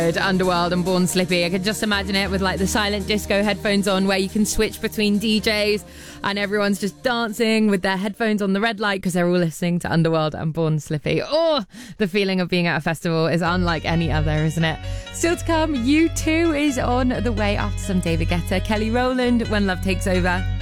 Underworld and Born Slippy. I could just imagine it with like the silent disco headphones on where you can switch between DJs and everyone's just dancing with their headphones on the red light because they're all listening to Underworld and Born Slippy. Oh, the feeling of being at a festival is unlike any other, isn't it? Still to come, U2 is on the way after some David Guetta, Kelly Rowland, When Love Takes Over.